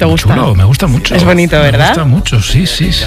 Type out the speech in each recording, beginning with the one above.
¿Te gusta? Chulo, me gusta mucho. Es bonito, ¿verdad? Me gusta mucho, sí.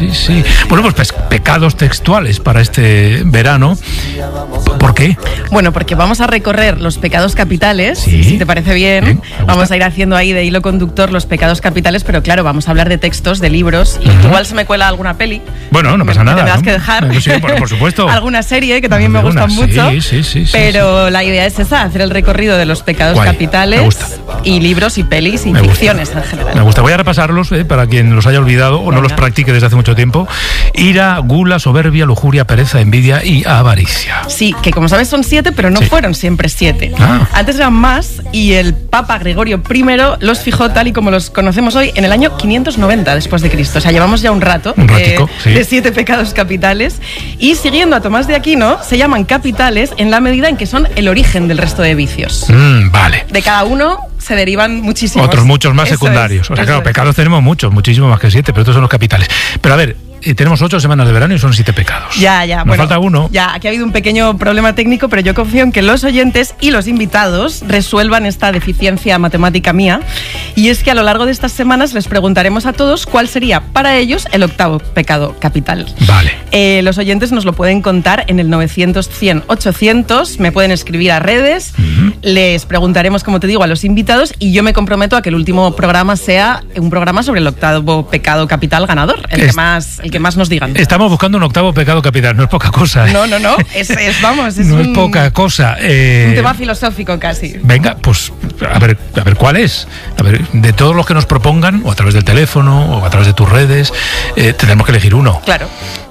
Bueno, pues pecados textuales para este verano. ¿Por qué? Bueno, porque vamos a recorrer los pecados capitales, si te parece bien. Vamos a ir haciendo ahí de hilo conductor los pecados capitales, pero claro, vamos a hablar de textos, de libros, y igual se me cuela alguna peli. Bueno, no pasa nada. Me das que dejar. Sí, por supuesto. Alguna serie que también me gustan mucho. Sí. Pero la idea es esa, hacer el recorrido de los pecados capitales y libros y pelis y ficciones en general. Me gusta. Voy a repasarlos para quien los haya olvidado o no los practique desde hace mucho tiempo. Ira, gula, soberbia, lujuria, pereza, envidia y avaricia. Sí, que como sabes son 7, pero no fueron siempre 7. Antes eran más y el Papa Gregorio I los fijó tal y como los conocemos hoy en el año 590 después de Cristo. O sea, llevamos ya un rato de 7 pecados capitales. Y siguiendo a Tomás de Aquino, se llaman capitales en la medida en que son el origen del resto de vicios. Vale. De cada uno se derivan muchísimos. Otros muchos más secundarios. O sea, claro, pecados tenemos muchos, muchísimo más que 7, pero estos son los capitales. Pero a ver, tenemos 8 semanas de verano y son 7 pecados. Ya. Nos falta uno. Ya, aquí ha habido un pequeño problema técnico, pero yo confío en que los oyentes y los invitados resuelvan esta deficiencia matemática mía. Y es que a lo largo de estas semanas les preguntaremos a todos cuál sería para ellos el 8º pecado capital. Vale. Los oyentes nos lo pueden contar en el 900 100 800, me pueden escribir a redes, les preguntaremos, como te digo, a los invitados y yo me comprometo a que el último programa sea un programa sobre el 8º pecado capital ganador, el que más nos digan. Estamos buscando un 8º pecado capital, no es poca cosa. No, es no es poca cosa. Un tema filosófico casi. Venga, pues a ver cuál es. A ver, de todos los que nos propongan, o a través del teléfono, o a través de tus redes, tendremos que elegir uno. Claro.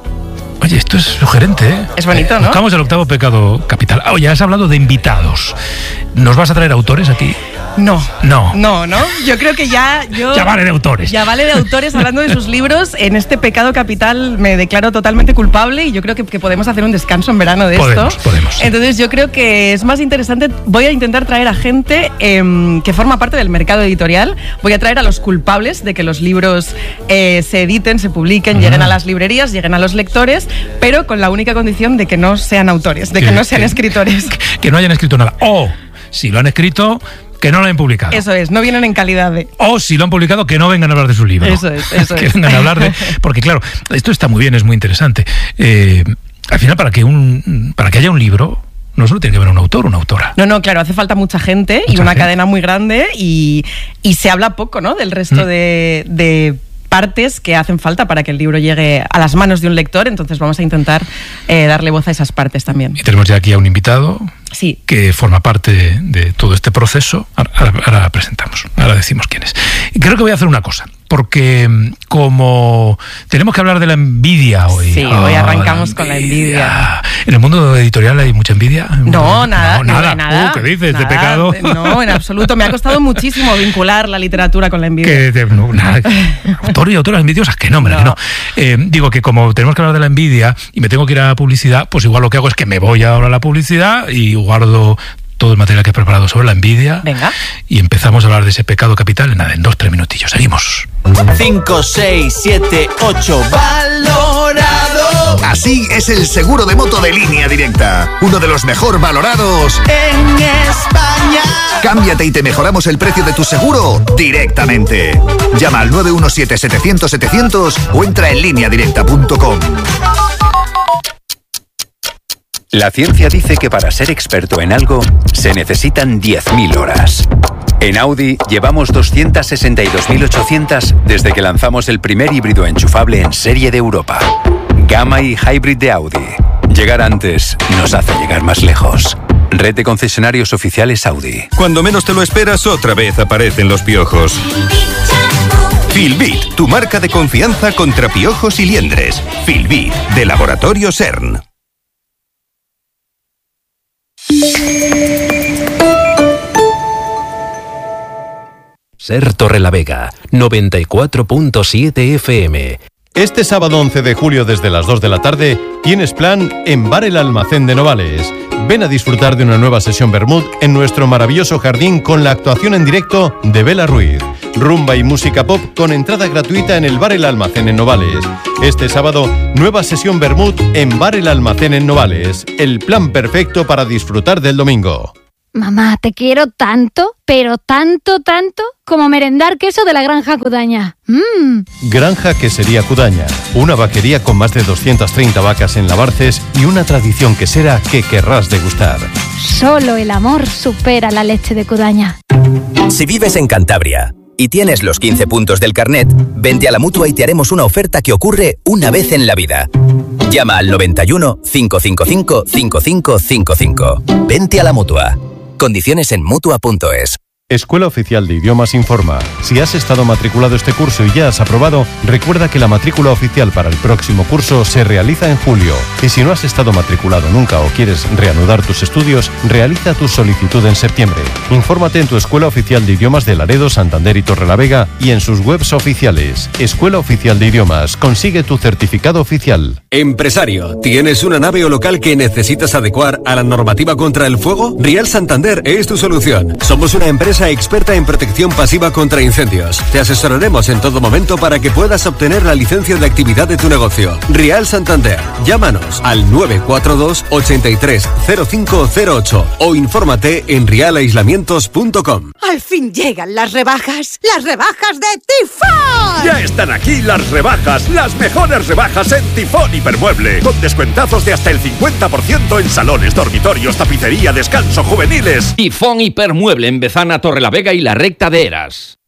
Oye, esto es sugerente, ¿eh? Es bonito, ¿no? Buscamos el 8º pecado capital. Oye, has hablado de invitados. ¿Nos vas a traer autores aquí? No. No. Yo creo que ya vale de autores. Ya vale de autores hablando de sus libros. En este pecado capital me declaro totalmente culpable y yo creo que podemos hacer un descanso en verano de esto. Podemos. Entonces yo creo que es más interesante. Voy a intentar traer a gente que forma parte del mercado editorial. Voy a traer a los culpables de que los libros se editen, se publiquen, lleguen a las librerías, lleguen a los lectores, pero con la única condición de que no sean autores, de que no sean escritores. Que no hayan escrito nada. O, si lo han escrito, que no lo hayan publicado. Eso es, no vienen en calidad de... O si lo han publicado, que no vengan a hablar de su libro. Eso es. Que vengan a hablar de... Porque claro, esto está muy bien, es muy interesante. Al final, para que haya un libro, no solo tiene que haber un autor o una autora. No, claro, hace falta mucha gente y una cadena muy grande y se habla poco, ¿no?, del resto de partes que hacen falta para que el libro llegue a las manos de un lector. Entonces vamos a intentar darle voz a esas partes también. Y tenemos ya aquí a un invitado que forma parte de todo este proceso. Ahora presentamos, ahora decimos quién es. Y creo que voy a hacer una cosa, porque como tenemos que hablar de la envidia hoy. Sí, hoy arrancamos con la envidia. ¿En el mundo editorial hay mucha envidia? No, nada. ¿Qué dices? ¿De pecado? No, en absoluto. Me ha costado muchísimo vincular la literatura con la envidia. Autor y autoras envidiosas, que no, hombre, que no. Digo que como tenemos que hablar de la envidia y me tengo que ir a la publicidad, pues igual lo que hago es que me voy ahora a la publicidad y guardo todo el material que he preparado sobre la envidia. Venga. Y empezamos a hablar de ese pecado capital en 2-3 minutillos. Seguimos. 5, 6, 7, 8. ¡Valorado! Así es el seguro de moto de Línea Directa. Uno de los mejor valorados en España. Cámbiate y te mejoramos el precio de tu seguro directamente. Llama al 917-700-700 o entra en lineadirecta.com. La ciencia dice que para ser experto en algo se necesitan 10.000 horas. En Audi llevamos 262.800 desde que lanzamos el primer híbrido enchufable en serie de Europa. Gamma y Hybrid de Audi. Llegar antes nos hace llegar más lejos. Red de concesionarios oficiales Audi. Cuando menos te lo esperas, otra vez aparecen los piojos. Filbit, tu marca de confianza contra piojos y liendres. Filbit, de Laboratorio CERN. Ser Torrelavega, 94.7 FM. Este sábado 11 de julio desde las 2 de la tarde tienes plan en Bar El Almacén de Novales. Ven a disfrutar de una nueva sesión Bermud en nuestro maravilloso jardín con la actuación en directo de Bela Ruiz. Rumba y música pop con entrada gratuita en el Bar El Almacén en Novales. Este sábado, nueva sesión Bermud en Bar El Almacén en Novales. El plan perfecto para disfrutar del domingo. Mamá, te quiero tanto, pero tanto, como merendar queso de la Granja Cudaña. Granja Quesería Cudaña, una vaquería con más de 230 vacas en Labarces y una tradición quesera que querrás degustar. Solo el amor supera la leche de Cudaña. Si vives en Cantabria y tienes los 15 puntos del carnet, vente a la Mutua y te haremos una oferta que ocurre una vez en la vida. Llama al 91 555 5555. Vente a la Mutua. Condiciones en Mutua.es. Escuela Oficial de Idiomas informa. Si has estado matriculado este curso y ya has aprobado, recuerda que la matrícula oficial para el próximo curso se realiza en julio. Y si no has estado matriculado nunca o quieres reanudar tus estudios, realiza tu solicitud en septiembre. Infórmate en tu Escuela Oficial de Idiomas de Laredo, Santander y Torrelavega y en sus webs oficiales. Escuela Oficial de Idiomas. Consigue tu certificado oficial. Empresario, ¿tienes una nave o local que necesitas adecuar a la normativa contra el fuego? Rial Santander es tu solución. Somos una empresa experta en protección pasiva contra incendios. Te asesoraremos en todo momento para que puedas obtener la licencia de actividad de tu negocio. Rial Santander. Llámanos al 942 83 0508 o infórmate en realaislamientos.com. Al fin llegan las rebajas de Tifón. Ya están aquí las rebajas, las mejores rebajas en Tifón Hipermueble, con descuentazos de hasta el 50% en salones, dormitorios, tapicería, descanso, juveniles. Tifón Hipermueble en Bezana, Torrelavega y la Recta de Eras.